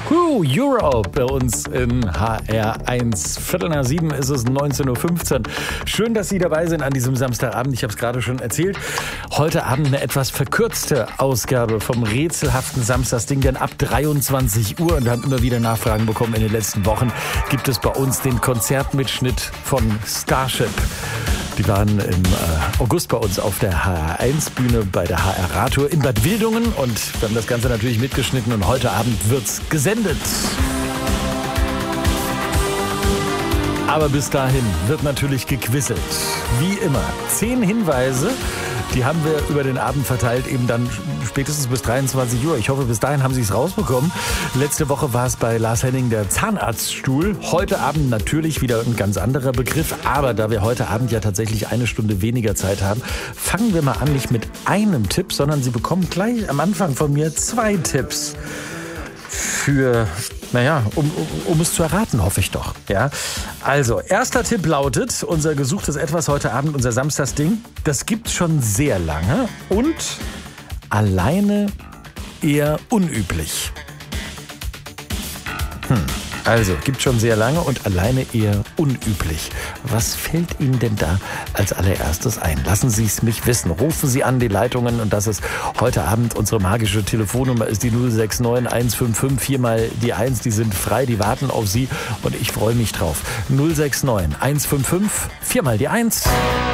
Europe bei uns in HR1. Viertel nach 7 ist es, 19.15 Uhr. Schön, dass Sie dabei sind an diesem Samstagabend. Ich habe es gerade schon erzählt. Heute Abend eine etwas verkürzte Ausgabe vom rätselhaften Samstagsding, denn ab 23 Uhr, und wir haben immer wieder Nachfragen bekommen in den letzten Wochen, gibt es bei uns den Konzertmitschnitt von Starship. Die waren im August bei uns auf der HR1-Bühne bei der HR-Radtour in Bad Wildungen und wir haben das Ganze natürlich mitgeschnitten und heute Abend wird's gesendet. Aber bis dahin wird natürlich gequizzt. Wie immer. 10 Hinweise, die haben wir über den Abend verteilt, eben dann spätestens bis 23 Uhr. Ich hoffe, bis dahin haben Sie es rausbekommen. Letzte Woche war es bei Lars Henning der Zahnarztstuhl. Heute Abend natürlich wieder ein ganz anderer Begriff. Aber da wir heute Abend ja tatsächlich eine Stunde weniger Zeit haben, fangen wir mal an, nicht mit einem Tipp, sondern Sie bekommen gleich am Anfang von mir 2 Tipps. Um es zu erraten, hoffe ich doch. Ja? Also, erster Tipp lautet, unser gesuchtes Etwas heute Abend, unser Samstagsding, das gibt's schon sehr lange und alleine eher unüblich. Also, gibt schon sehr lange und alleine eher unüblich. Was fällt Ihnen denn da als allererstes ein? Lassen Sie es mich wissen. Rufen Sie an die Leitungen und das ist heute Abend unsere magische Telefonnummer ist die 069 155 4 mal die 1. Die sind frei, die warten auf Sie und ich freue mich drauf. 069 155 4 mal die 1.